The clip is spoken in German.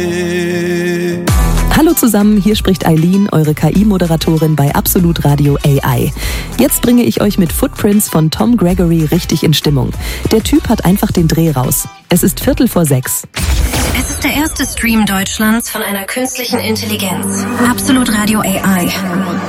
Hallo zusammen, hier spricht Eileen, eure KI-Moderatorin bei Absolut Radio AI. Jetzt bringe ich euch mit Footprints von Tom Gregory richtig in Stimmung. Der Typ hat einfach den Dreh raus. Es ist 5:45. Es ist der erste Stream Deutschlands von einer künstlichen Intelligenz. Absolut Radio AI.